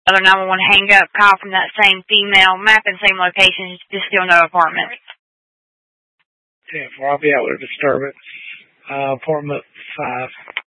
Other 911 hang up, call from that same female, mapping same location, just still no apartment. Yeah, Robbie Outlet disturbance, apartment 5.